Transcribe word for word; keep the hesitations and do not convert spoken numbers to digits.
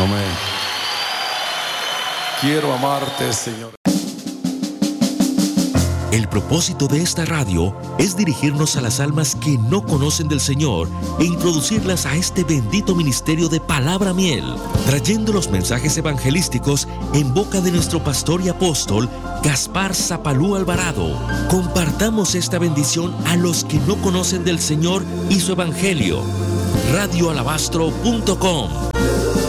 Amén. Quiero amarte, Señor. El propósito de esta radio es dirigirnos a las almas que no conocen del Señor e introducirlas a este bendito ministerio de Palabra Miel, trayendo los mensajes evangelísticos en boca de nuestro pastor y apóstol Gaspar Zapalú Alvarado. Compartamos esta bendición a los que no conocen del Señor y su evangelio. radio alabastro punto com